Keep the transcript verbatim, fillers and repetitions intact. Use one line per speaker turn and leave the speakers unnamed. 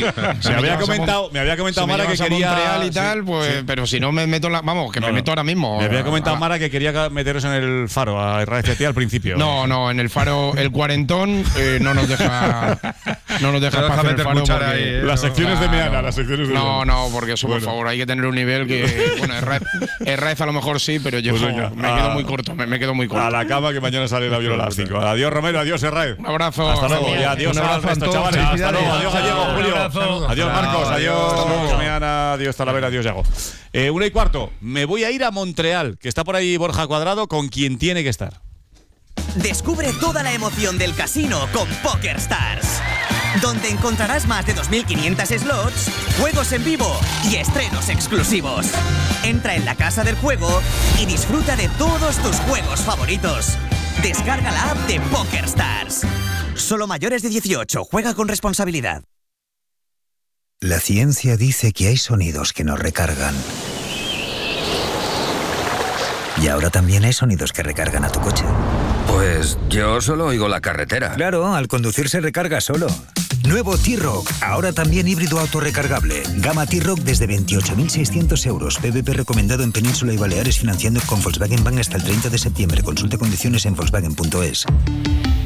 Si me, había comentado, me había comentado
si
Mara
me
que quería.
Montreal y tal,
sí,
pues,
sí.
pero si no me meto en la. Vamos, que
no,
me
no.
meto ahora mismo.
Me había comentado
a,
Mara que quería meteros en el faro a Israel Cetí al principio.
No, no, en el faro, el cuarentón eh, no nos deja. No nos deja espacio en el faro. Porque,
ahí, eh,
las secciones
claro,
de Meana, las secciones de
No, no, porque eso,
bueno.
por favor, hay que tener un nivel que. Bueno, Herraiz a lo mejor sí, pero yo
Pues venga,
me
a,
quedo muy corto, me, me quedo muy corto.
A la cama que mañana sale el avión a las cinco. Adiós, Romero, adiós, Herraiz.
Un abrazo.
Hasta luego. Y adiós
Un
al
abrazo,
resto,
Antón,
chavales. Hasta
felicidades.
luego. Adiós, Gallego,
Un
Julio.
abrazo.
Adiós, Marcos.
Chao,
Adiós,
adiós.
Meana. Adiós, Talavera. Adiós, Yago. Eh, una y cuarto. Me voy a ir a Montreal, que está por ahí Borja Cuadrado, con quien tiene que estar.
Descubre toda la emoción del casino con PokerStars, donde encontrarás más de dos mil quinientos slots, juegos en vivo y estrenos exclusivos. Entra en la casa del juego y disfruta de todos tus juegos favoritos. Descarga la app de PokerStars. Solo mayores de dieciocho. Juega con responsabilidad.
La ciencia dice que hay sonidos que nos recargan. Y ahora también hay sonidos que recargan a tu coche.
Pues yo solo oigo la carretera.
Claro, al conducir se recarga solo. Nuevo T-Rock, ahora también híbrido autorrecargable. Gama T-Rock desde veintiocho mil seiscientos euros. P V P recomendado en Península y Baleares, financiando con Volkswagen Bank hasta el treinta de septiembre. Consulta condiciones en Volkswagen punto es.